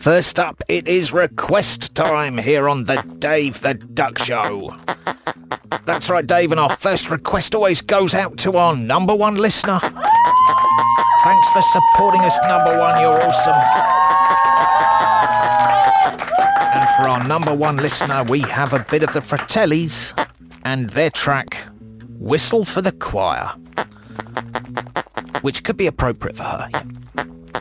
First up, it is request time here on the Dave the Duck Show. That's right, Dave, and our first request always goes out to our number one listener. Thanks for supporting us, number one, you're awesome. And for our number one listener, we have a bit of the Fratellis and their track, Whistle for the Choir, which could be appropriate for her, yeah.